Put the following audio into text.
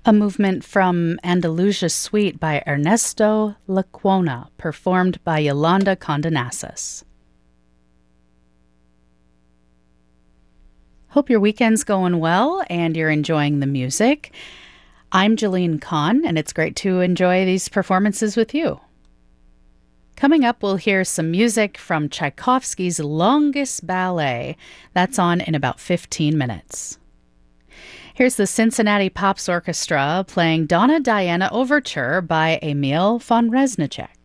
A movement from Andalusia Suite by Ernesto Lecuona, performed by Yolanda Condonassis. Hope your weekend's going well and you're enjoying the music. I'm Jeline Kahn, and it's great to enjoy these performances with you. Coming up, we'll hear some music from Tchaikovsky's longest ballet. That's on in about 15 minutes. Here's the Cincinnati Pops Orchestra playing Donna Diana Overture by Emil von Reznicek.